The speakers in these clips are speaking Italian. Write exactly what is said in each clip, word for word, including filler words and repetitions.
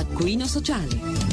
Taccuino Sociale.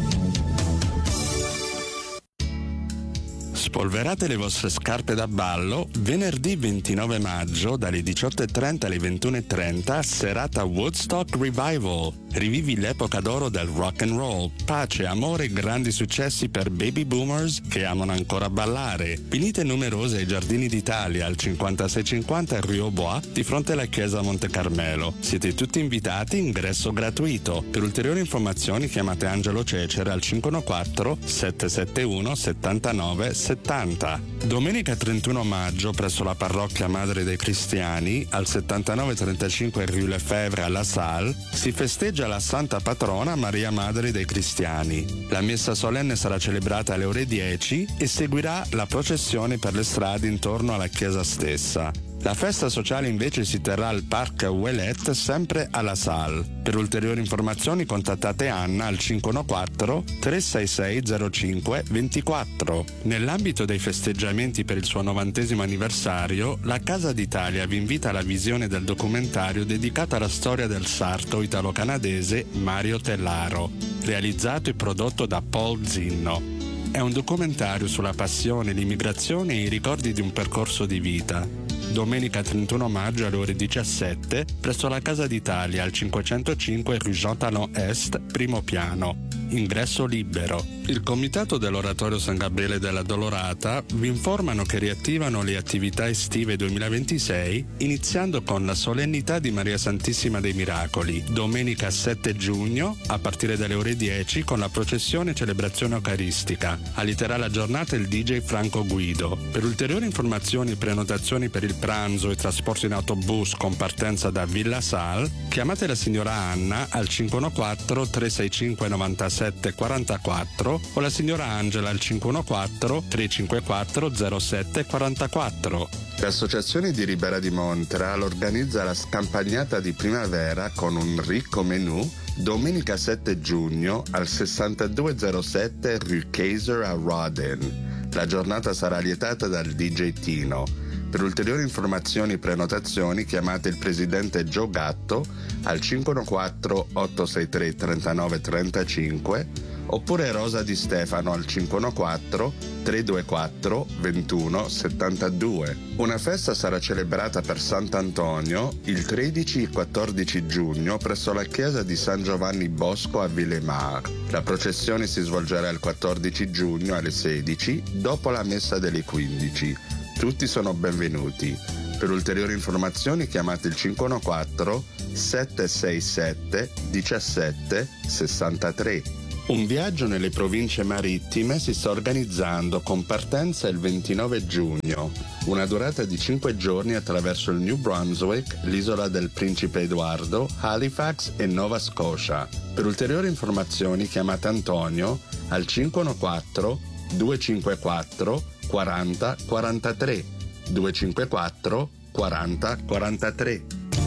Spolverate le vostre scarpe da ballo venerdì ventinove maggio dalle diciotto e trenta alle ventuno e trenta, serata Woodstock Revival. Rivivi l'epoca d'oro del rock and roll, pace, amore e grandi successi per baby boomers che amano ancora ballare. Venite numerose ai Giardini d'Italia al cinquantasei cinquanta Rue aux Bois di fronte alla chiesa Monte Carmelo. Siete tutti invitati, ingresso gratuito. Per ulteriori informazioni chiamate Angelo Cecere al cinque uno quattro sette sette uno sette nove settanta. Domenica trentuno maggio presso la parrocchia Madre dei Cristiani al settantanove trentacinque Rue Lefebvre alla Salle si festeggia la Santa Patrona Maria Madre dei Cristiani. La messa solenne sarà celebrata alle ore dieci e seguirà la processione per le strade intorno alla chiesa stessa. La festa sociale invece si terrà al Parc Ouellet, sempre alla Salle. Per ulteriori informazioni contattate Anna al cinque uno quattro tre sei sei zero cinque due quattro. Nell'ambito dei festeggiamenti per il suo novantesimo anniversario, la Casa d'Italia vi invita alla visione del documentario dedicato alla storia del sarto italo-canadese Mario Tellaro, realizzato e prodotto da Paul Zinno. È un documentario sulla passione, l'immigrazione e i ricordi di un percorso di vita. Domenica trentuno maggio alle ore diciassette presso la Casa d'Italia al cinquecentocinque Rue Jean Talon Est, primo piano. Ingresso libero. Il Comitato dell'Oratorio San Gabriele della Dolorata vi informano che riattivano le attività estive duemilaventisei iniziando con la solennità di Maria Santissima dei Miracoli, domenica sette giugno a partire dalle ore dieci con la processione e celebrazione eucaristica. Alliterà la giornata il D J Franco Guido. Per ulteriori informazioni e prenotazioni per il pranzo e trasporto in autobus con partenza da Villa Sal, chiamate la signora Anna al cinque uno quattro tre sei cinque nove sette quattro quattro o la signora Angela al cinque uno quattro tre cinque quattro zero sette quattro quattro. L'Associazione di Ribera di Montreal organizza la scampagnata di primavera con un ricco menù domenica sette giugno al sessantadue zero sette Rue Kaiser a Rodin. La giornata sarà lietata dal D J Tino. Per ulteriori informazioni e prenotazioni chiamate il presidente Gio Gatto al cinque uno quattro otto sei tre tre nove tre cinque oppure Rosa Di Stefano al cinque uno quattro tre due quattro due uno sette due. Una festa sarà celebrata per Sant'Antonio il tredici e quattordici giugno presso la chiesa di San Giovanni Bosco a Villemar. La processione si svolgerà il quattordici giugno alle sedici dopo la messa delle quindici. Tutti sono benvenuti. Per ulteriori informazioni chiamate il cinque uno quattro sette sei sette uno sette sei tre. Un viaggio nelle province marittime si sta organizzando con partenza il ventinove giugno. Una durata di cinque giorni attraverso il New Brunswick, l'isola del Principe Edoardo, Halifax e Nova Scotia. Per ulteriori informazioni chiamate Antonio al cinque uno quattro due cinque quattro quaranta quarantatré due cinque quattro quaranta quarantatré.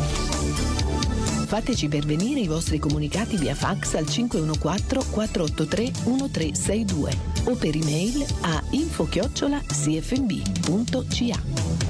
Fateci pervenire i vostri comunicati via fax al cinque uno quattro quattro otto tre uno tre sei due o per email a info chiocciola c f b punto c a.